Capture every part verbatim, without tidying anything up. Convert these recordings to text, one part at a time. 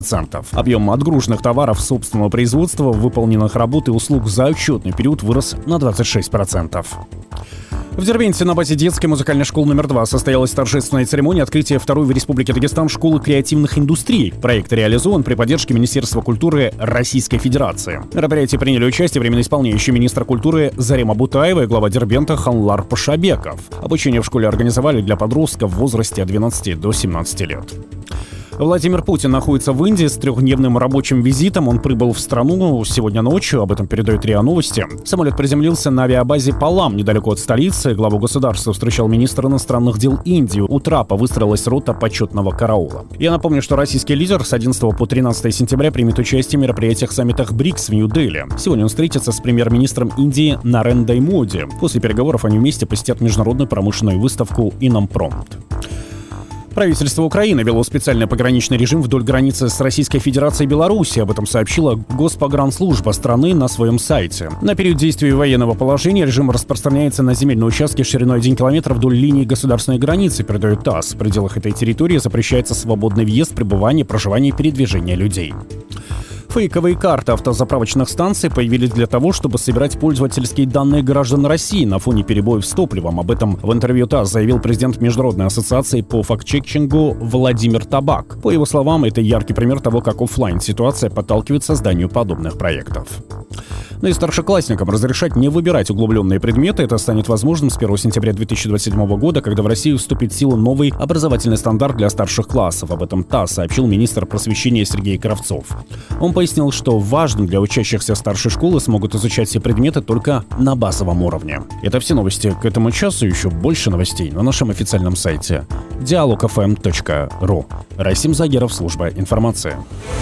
процентов. Объем отгруженных товаров собственного производства, выполненных работ и услуг за отчетный период вырос на двадцать шесть процентов. В Дербенте на базе детской музыкальной школы номер два состоялась торжественная церемония открытия второй в Республике Дагестан школы креативных индустрий. Проект реализован при поддержке Министерства культуры Российской Федерации. В мероприятии приняли участие временно исполняющий министр культуры Зарема Бутаева и глава Дербента Ханлар Пашабеков. Обучение в школе организовали для подростков в возрасте от двенадцати до семнадцати лет. Владимир Путин находится в Индии с трехдневным рабочим визитом. Он прибыл в страну сегодня ночью, об этом передает РИА Новости. Самолет приземлился на авиабазе Палам, недалеко от столицы. Главу государства встречал министр иностранных дел Индии. У трапа выстроилась рота почетного караула. Я напомню, что российский лидер с одиннадцатого по тринадцатое сентября примет участие в мероприятиях саммитах БРИКС в Нью-Дели. Сегодня он встретится с премьер-министром Индии Нарендрой Моди. После переговоров они вместе посетят международную промышленную выставку «Иннопромт». Правительство Украины ввело специальный пограничный режим вдоль границы с Российской Федерацией и Белоруссией. Об этом сообщила Госпогранслужба страны на своем сайте. На период действия военного положения режим распространяется на земельные участки шириной один километр вдоль линии государственной границы, передает ТАСС. В пределах этой территории запрещается свободный въезд, пребывание, проживание и передвижение людей. Фейковые карты автозаправочных станций появились для того, чтобы собирать пользовательские данные граждан России на фоне перебоев с топливом. Об этом в интервью ТАСС заявил президент Международной ассоциации по фактчекингу Владимир Табак. По его словам, это яркий пример того, как офлайн-ситуация подталкивает к созданию подобных проектов. Ну и старшеклассникам разрешать не выбирать углубленные предметы. Это станет возможным с первого сентября две тысячи двадцать седьмого года, когда в Россию вступит в силу новый образовательный стандарт для старших классов. Об этом ТАСС сообщил министр просвещения Сергей Кравцов. Он пояснил, что важным для учащихся старшей школы смогут изучать все предметы только на базовом уровне. Это все новости к этому часу. Еще больше новостей на нашем официальном сайте диалог эф эм точка ру. Расим Загеров, служба информации.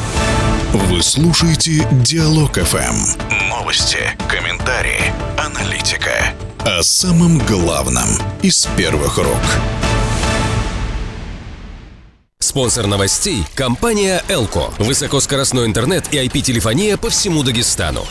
Вы слушаете Диалог эф эм. Новости, комментарии, аналитика. О самом главном из первых рук. Спонсор новостей – компания «Элко». Высокоскоростной интернет и ай пи-телефония по всему Дагестану.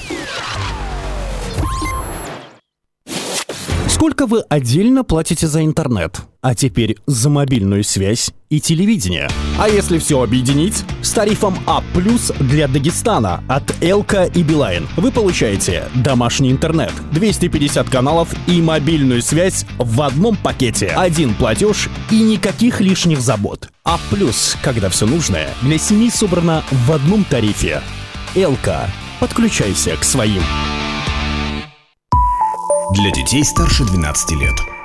Сколько вы отдельно платите за интернет? А теперь за мобильную связь и телевидение. А если все объединить? С тарифом А плюс для Дагестана от Элко и Билайн вы получаете домашний интернет, двести пятьдесят каналов и мобильную связь в одном пакете. Один платеж и никаких лишних забот. А плюс, когда все нужное для семьи собрано в одном тарифе. Элко. Подключайся к своим. Для детей старше двенадцати лет.